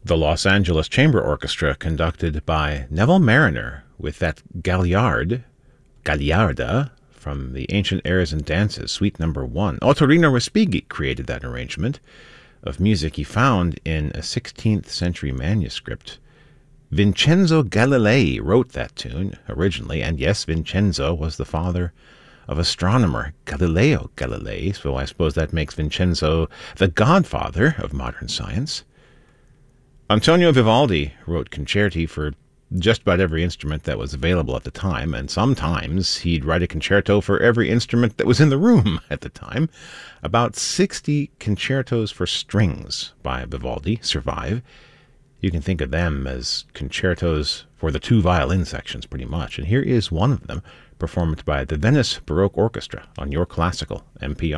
The Los Angeles Chamber Orchestra, conducted by Neville Marriner, with that Gagliarda, from the Ancient Airs and Dances, Suite No. 1. Ottorino Respighi created that arrangement of music he found in a 16th century manuscript. Vincenzo Galilei wrote that tune originally, and yes, Vincenzo was the father of astronomer Galileo Galilei, so I suppose that makes Vincenzo the godfather of modern science. Antonio Vivaldi wrote concerti for just about every instrument that was available at the time, and sometimes he'd write a concerto for every instrument that was in the room at the time. About 60 concertos for strings by Vivaldi survive. You can think of them as concertos for the 2 violin sections, pretty much. And here is one of them, performed by the Venice Baroque Orchestra on Your Classical NPR.